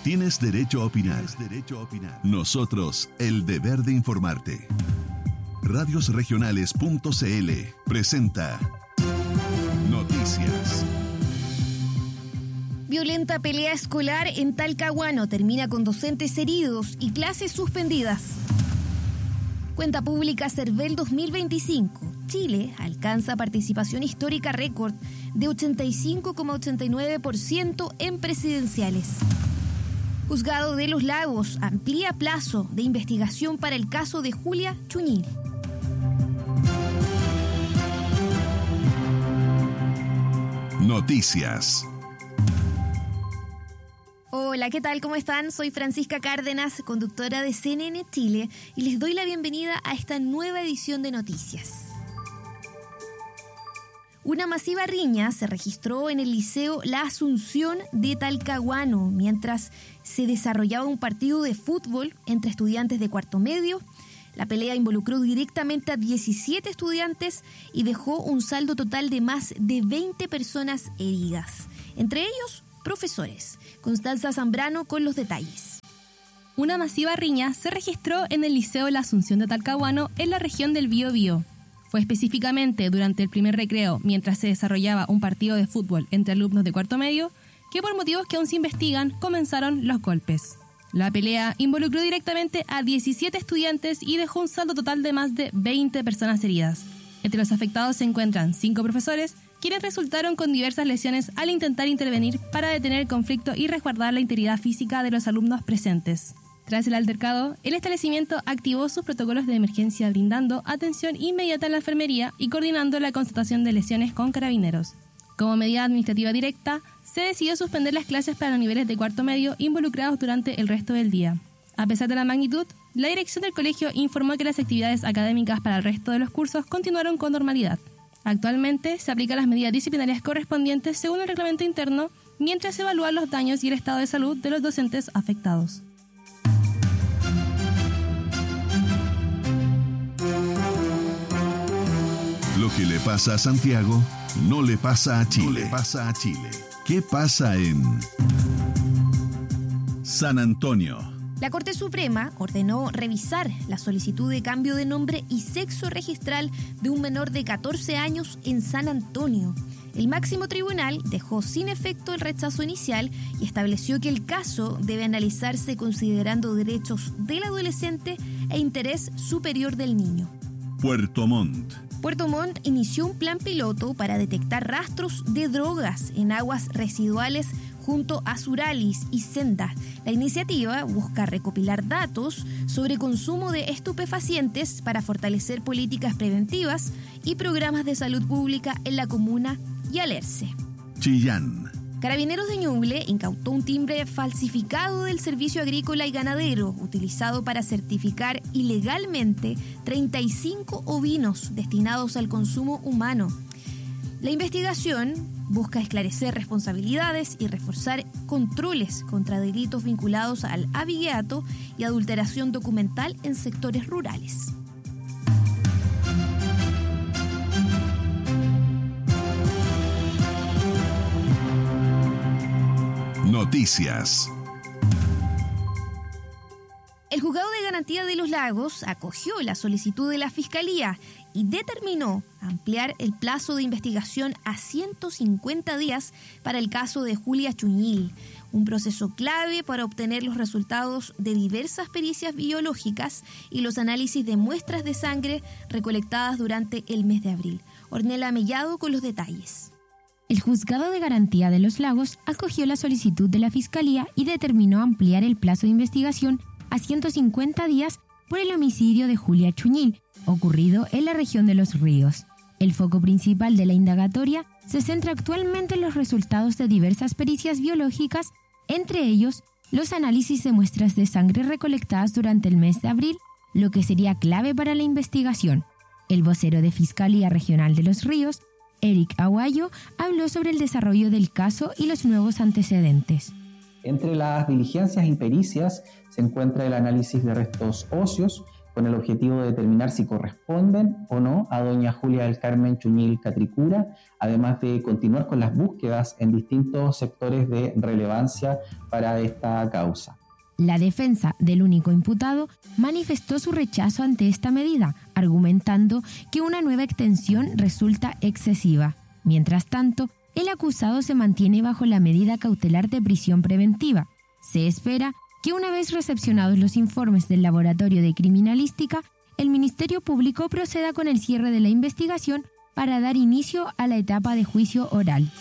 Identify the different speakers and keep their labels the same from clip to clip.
Speaker 1: Tienes derecho a opinar. Nosotros, el deber de informarte. Radiosregionales.cl presenta Noticias.
Speaker 2: Violenta pelea escolar en Talcahuano termina con docentes heridos y clases suspendidas. Cuenta pública CERVEL 2025. Chile alcanza participación histórica récord de 85,89% en presidenciales. Juzgado de Los Lagos amplía plazo de investigación para el caso de Julia Chuñil.
Speaker 1: Noticias.
Speaker 2: Hola, ¿qué tal? ¿Cómo están? Soy Francisca Cárdenas, conductora de CNN Chile, y les doy la bienvenida a esta nueva edición de Noticias. Una masiva riña se registró en el Liceo La Asunción de Talcahuano mientras se desarrollaba un partido de fútbol entre estudiantes de cuarto medio. La pelea involucró directamente a 17 estudiantes y dejó un saldo total de más de 20 personas heridas, entre ellos profesores. Constanza Zambrano con los detalles.
Speaker 3: Una masiva riña se registró en el Liceo La Asunción de Talcahuano en la región del Biobío. Fue específicamente durante el primer recreo, mientras se desarrollaba un partido de fútbol entre alumnos de cuarto medio, que por motivos que aún se investigan comenzaron los golpes. La pelea involucró directamente a 17 estudiantes y dejó un saldo total de más de 20 personas heridas. Entre los afectados se encuentran 5 profesores, quienes resultaron con diversas lesiones al intentar intervenir para detener el conflicto y resguardar la integridad física de los alumnos presentes. Tras el altercado, el establecimiento activó sus protocolos de emergencia brindando atención inmediata a la enfermería y coordinando la constatación de lesiones con carabineros. Como medida administrativa directa, se decidió suspender las clases para los niveles de cuarto medio involucrados durante el resto del día. A pesar de la magnitud, la dirección del colegio informó que las actividades académicas para el resto de los cursos continuaron con normalidad. Actualmente se aplican las medidas disciplinarias correspondientes según el reglamento interno, mientras se evalúan los daños y el estado de salud de los docentes afectados.
Speaker 1: Lo que le pasa a Santiago no le pasa a Chile. ¿Qué pasa en San Antonio?
Speaker 2: La Corte Suprema ordenó revisar la solicitud de cambio de nombre y sexo registral de un menor de 14 años en San Antonio. El máximo tribunal dejó sin efecto el rechazo inicial y estableció que el caso debe analizarse considerando derechos del adolescente e interés superior del niño.
Speaker 1: Puerto Montt.
Speaker 2: Puerto Montt inició un plan piloto para detectar rastros de drogas en aguas residuales junto a Suralis y Senda. La iniciativa busca recopilar datos sobre consumo de estupefacientes para fortalecer políticas preventivas y programas de salud pública en la comuna y Alerce.
Speaker 1: Chillán.
Speaker 2: Carabineros de Ñuble incautó un timbre falsificado del Servicio Agrícola y Ganadero utilizado para certificar ilegalmente 35 ovinos destinados al consumo humano. La investigación busca esclarecer responsabilidades y reforzar controles contra delitos vinculados al abigeato y adulteración documental en sectores rurales.
Speaker 1: Noticias.
Speaker 2: El Juzgado de Garantía de Los Lagos acogió la solicitud de la Fiscalía y determinó ampliar el plazo de investigación a 150 días para el caso de Julia Chuñil, un proceso clave para obtener los resultados de diversas pericias biológicas y los análisis de muestras de sangre recolectadas durante el mes de abril. Ornella Mellado con los detalles.
Speaker 4: El Juzgado de Garantía de Los Lagos acogió la solicitud de la Fiscalía y determinó ampliar el plazo de investigación a 150 días por el homicidio de Julia Chuñil, ocurrido en la región de Los Ríos. El foco principal de la indagatoria se centra actualmente en los resultados de diversas pericias biológicas, entre ellos los análisis de muestras de sangre recolectadas durante el mes de abril, lo que sería clave para la investigación. El vocero de Fiscalía Regional de Los Ríos, Eric Aguayo, habló sobre el desarrollo del caso y los nuevos antecedentes.
Speaker 5: Entre las diligencias y pericias se encuentra el análisis de restos óseos, con el objetivo de determinar si corresponden o no a doña Julia del Carmen Chuñil Catricura, además de continuar con las búsquedas en distintos sectores de relevancia para esta causa.
Speaker 4: La defensa del único imputado manifestó su rechazo ante esta medida, argumentando que una nueva extensión resulta excesiva. Mientras tanto, el acusado se mantiene bajo la medida cautelar de prisión preventiva. Se espera que una vez recepcionados los informes del Laboratorio de Criminalística, el Ministerio Público proceda con el cierre de la investigación para dar inicio a la etapa de juicio oral.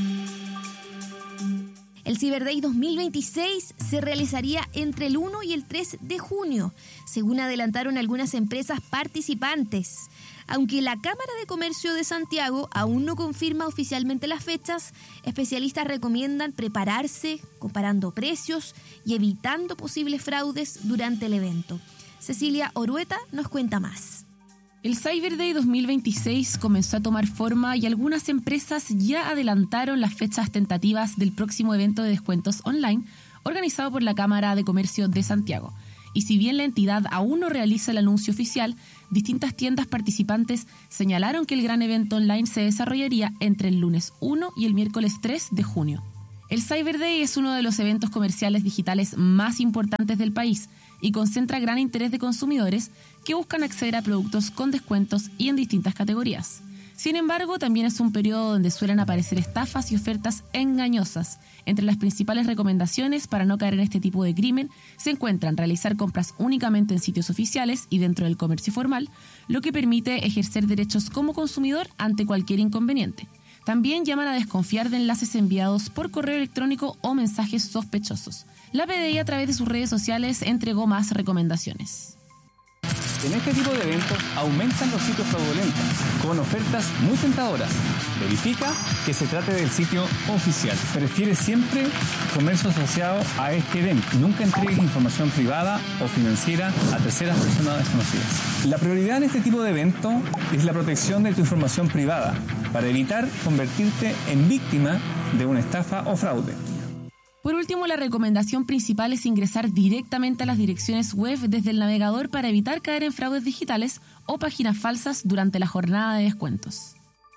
Speaker 2: El Cyber Day 2026 se realizaría entre el 1 y el 3 de junio, según adelantaron algunas empresas participantes. Aunque la Cámara de Comercio de Santiago aún no confirma oficialmente las fechas, especialistas recomiendan prepararse comparando precios y evitando posibles fraudes durante el evento. Cecilia Orueta nos cuenta más.
Speaker 3: El Cyber Day 2026 comenzó a tomar forma y algunas empresas ya adelantaron las fechas tentativas del próximo evento de descuentos online organizado por la Cámara de Comercio de Santiago. Y si bien la entidad aún no realiza el anuncio oficial, distintas tiendas participantes señalaron que el gran evento online se desarrollaría entre el lunes 1 y el miércoles 3 de junio. El Cyber Day es uno de los eventos comerciales digitales más importantes del país y concentra gran interés de consumidores que buscan acceder a productos con descuentos y en distintas categorías. Sin embargo, también es un periodo donde suelen aparecer estafas y ofertas engañosas. Entre las principales recomendaciones para no caer en este tipo de crimen se encuentran realizar compras únicamente en sitios oficiales y dentro del comercio formal, lo que permite ejercer derechos como consumidor ante cualquier inconveniente. También llaman a desconfiar de enlaces enviados por correo electrónico o mensajes sospechosos. La PDI a través de sus redes sociales entregó más recomendaciones.
Speaker 6: En este tipo de eventos aumentan los sitios fraudulentos con ofertas muy tentadoras. Verifica que se trate del sitio oficial. Prefiere siempre comercio asociado a este evento. Nunca entregues información privada o financiera a terceras personas desconocidas. La prioridad en este tipo de evento es la protección de tu información privada para evitar convertirte en víctima de una estafa o fraude.
Speaker 3: Por último, la recomendación principal es ingresar directamente a las direcciones web desde el navegador para evitar caer en fraudes digitales o páginas falsas durante la jornada de descuentos.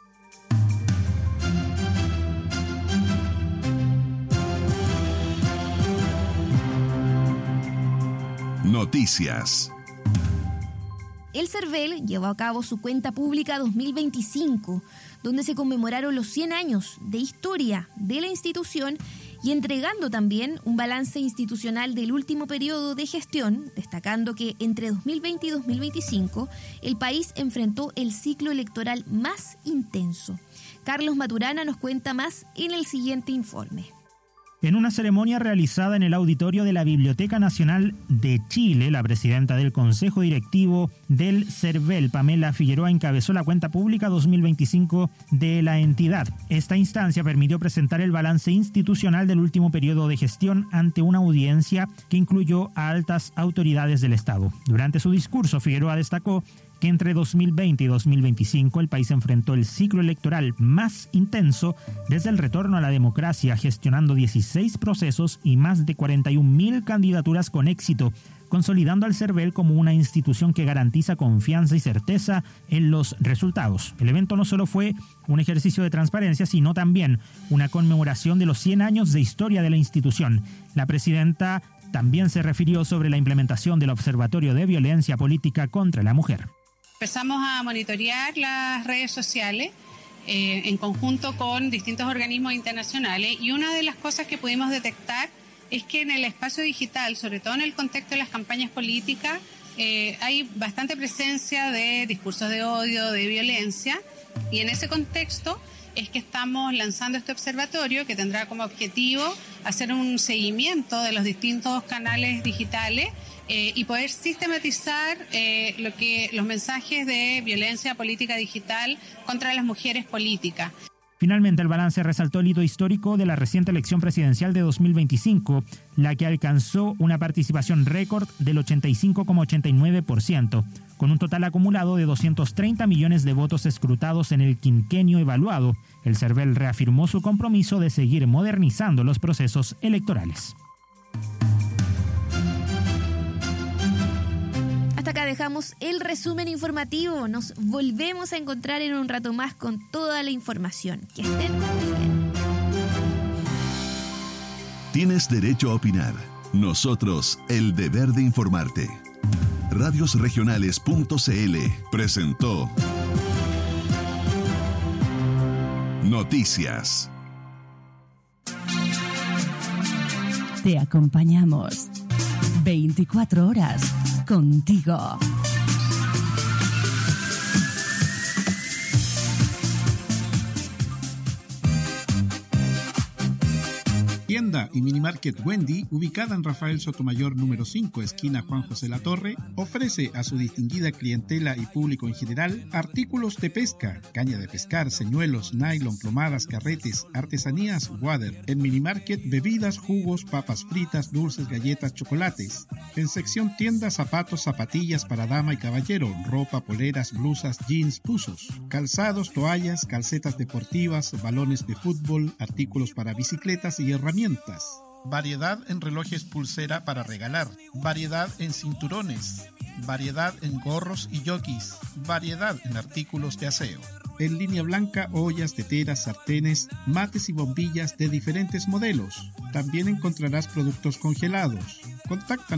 Speaker 1: Noticias.
Speaker 2: El CERVEL llevó a cabo su cuenta pública 2025, donde se conmemoraron los 100 años de historia de la institución y entregando también un balance institucional del último periodo de gestión, destacando que entre 2020 y 2025 el país enfrentó el ciclo electoral más intenso. Carlos Maturana nos cuenta más en el siguiente informe.
Speaker 7: En una ceremonia realizada en el auditorio de la Biblioteca Nacional de Chile, la presidenta del Consejo Directivo del CERVEL, Pamela Figueroa, encabezó la cuenta pública 2025 de la entidad. Esta instancia permitió presentar el balance institucional del último periodo de gestión ante una audiencia que incluyó a altas autoridades del Estado. Durante su discurso, Figueroa destacó que entre 2020 y 2025 el país enfrentó el ciclo electoral más intenso desde el retorno a la democracia, gestionando 16 procesos y más de 41.000 candidaturas con éxito, consolidando al CERVEL como una institución que garantiza confianza y certeza en los resultados. El evento no solo fue un ejercicio de transparencia, sino también una conmemoración de los 100 años de historia de la institución. La presidenta también se refirió sobre la implementación del Observatorio de Violencia Política contra la Mujer.
Speaker 8: Empezamos a monitorear las redes sociales en conjunto con distintos organismos internacionales y una de las cosas que pudimos detectar es que en el espacio digital, sobre todo en el contexto de las campañas políticas, hay bastante presencia de discursos de odio, de violencia, y en ese contexto es que estamos lanzando este observatorio que tendrá como objetivo hacer un seguimiento de los distintos canales digitales y poder sistematizar los mensajes de violencia política digital contra las mujeres políticas.
Speaker 7: Finalmente, el balance resaltó el hito histórico de la reciente elección presidencial de 2025, la que alcanzó una participación récord del 85,89%, con un total acumulado de 230 millones de votos escrutados en el quinquenio evaluado. El CERVEL reafirmó su compromiso de seguir modernizando los procesos electorales.
Speaker 2: Hasta acá dejamos el resumen informativo. Nos volvemos a encontrar en un rato más con toda la información. Que estén bien.
Speaker 1: Tienes derecho a opinar. Nosotros, el deber de informarte. Radiosregionales.cl presentó Noticias.
Speaker 9: Te acompañamos 24 horas contigo.
Speaker 10: Tienda y Minimarket Wendy, ubicada en Rafael Sotomayor número 5, esquina Juan José Latorre, ofrece a su distinguida clientela y público en general artículos de pesca, caña de pescar, señuelos, nylon, plomadas, carretes, artesanías, water. En Minimarket, bebidas, jugos, papas fritas, dulces, galletas, chocolates. En sección tienda, zapatos, zapatillas para dama y caballero, ropa, poleras, blusas, jeans, buzos, calzados, toallas, calcetas deportivas, balones de fútbol, artículos para bicicletas y herramientas. Variedad en relojes pulsera para regalar, variedad en cinturones, variedad en gorros y jockeys, variedad en artículos de aseo. En línea blanca, ollas, teteras, sartenes, mates y bombillas de diferentes modelos. También encontrarás productos congelados. Contáctanos